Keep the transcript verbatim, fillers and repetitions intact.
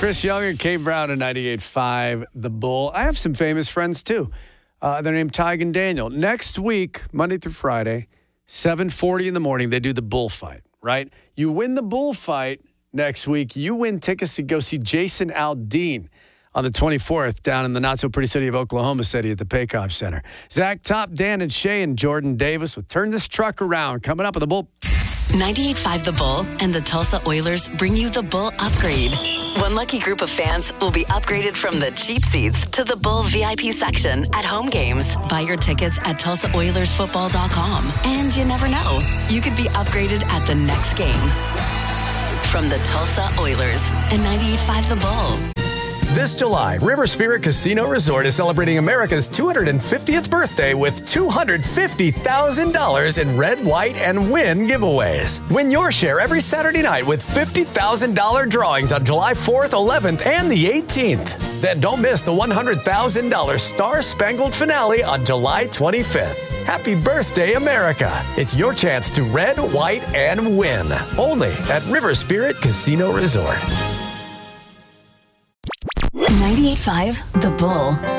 Chris Young and Kate Brown at ninety-eight point five The Bull. I have some famous friends, too. Uh, they're named Tig and Daniel. Next week, Monday through Friday, seven forty in the morning, they do the bullfight, right? You win the bullfight next week, you win tickets to go see Jason Aldean on the twenty-fourth down in the not-so-pretty city of Oklahoma City at the Paycom Center. Zach Top, Dan and Shay, and Jordan Davis will turn this truck around. Coming up with the Bull. ninety-eight point five The Bull and the Tulsa Oilers bring you the Bull Upgrade. One lucky group of fans will be upgraded from the cheap seats to the Bull V I P section at home games. Buy your tickets at Tulsa Oilers Football dot com. And you never know, you could be upgraded at the next game. From the Tulsa Oilers and ninety-eight point five The Bull. This July, River Spirit Casino Resort is celebrating America's two hundred fiftieth birthday with two hundred fifty thousand dollars in red, white, and win giveaways. Win your share every Saturday night with fifty thousand dollars drawings on July fourth, eleventh, and the eighteenth. Then don't miss the one hundred thousand dollars Star Spangled finale on July twenty-fifth. Happy birthday, America. It's your chance to red, white, and win. Only at River Spirit Casino Resort. ninety-eight point five The Bull.